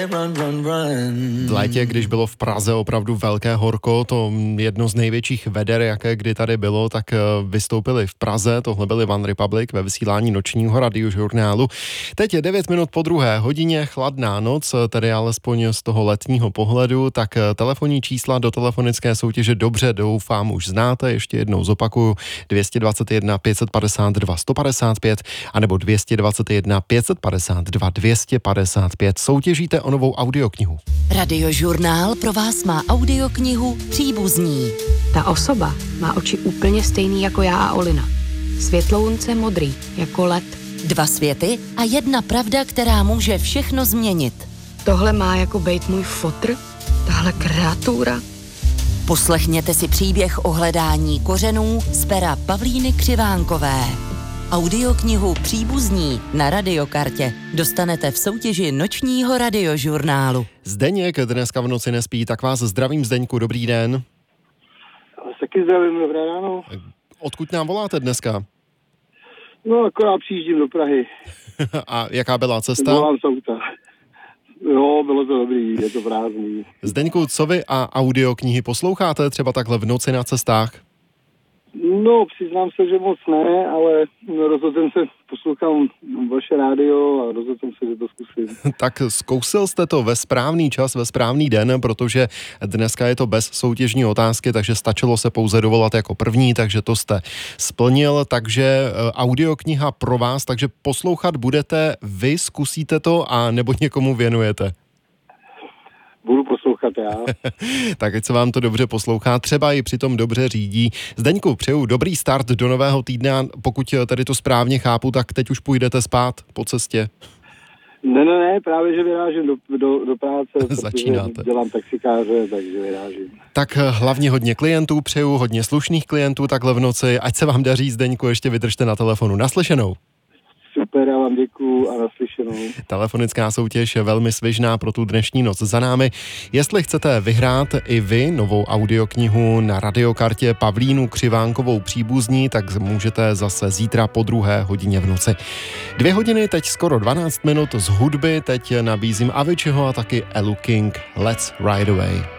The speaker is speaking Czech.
V létě, když bylo v Praze opravdu velké horko, to jedno z největších veder, jaké kdy tady bylo, tak vystoupili v Praze, tohle byli One Republic ve vysílání nočního radiožurnálu. Teď je 9 minut po 2:00, chladná noc, tedy alespoň z toho letního pohledu, tak telefonní čísla do telefonické soutěže dobře doufám už znáte, ještě jednou zopakuju, 221 552 155 anebo 221 552 255. Soutěžíte o novou audioknihu. Radiožurnál pro vás má audioknihu Příbuzní. Ta osoba má oči úplně stejný jako já a Olina. Světlounce modrý, jako led. 2 světy a jedna pravda, která může všechno změnit. Tohle má jako bejt můj fotr? Tahle kreatura? Poslechněte si příběh o hledání kořenů z pera Pavlíny Křivánkové. Audioknihu Příbuzní na Radiokartě dostanete v soutěži nočního radiožurnálu. Zdeněk dneska v noci nespí, tak vás zdravím, Zdeňku, dobrý den. Taky zdravím, dobré ráno. Odkud nám voláte dneska? No, akorát přijíždím do Prahy. A jaká byla cesta? Volám z auta. Jo, bylo to dobrý, je to prázdný. Zdeňku, co vy a audioknihy posloucháte třeba takhle v noci na cestách? No, přiznám se, že moc ne, ale rozhodl jsem se, poslouchám vaše rádio a rozhodl jsem se, že to zkusím. Tak zkousil jste to ve správný čas, ve správný den, protože dneska je to bez soutěžní otázky, takže stačilo se pouze dovolat jako první, takže to jste splnil, takže audiokniha pro vás, takže poslouchat budete vy, zkusíte to a nebo někomu věnujete? Budu poslouchat já. Tak ať se vám to dobře poslouchá, třeba i přitom dobře řídí. Zdeňku, přeju dobrý start do nového týdne, pokud tady to správně chápu, tak teď už půjdete spát po cestě. Ne, právě, že vyrážím do práce. Začínáte. Dělám taxikáře, takže vyrážím. Tak hlavně hodně klientů, přeju hodně slušných klientů takhle v noci, ať se vám daří, Zdeňku, ještě vydržte na telefonu. Naslyšenou. Super, já vám děkuju a naslyšenou. Telefonická soutěž je velmi svižná pro tu dnešní noc za námi. Jestli chcete vyhrát i vy novou audioknihu na Radiokartě Pavlínu Křivánkovou Příbuzní, tak můžete zase zítra po 2:00 v noci. 2 hodiny, teď skoro 12 minut z hudby, teď nabízím Aviciiho a taky Elu King. Let's Ride Away.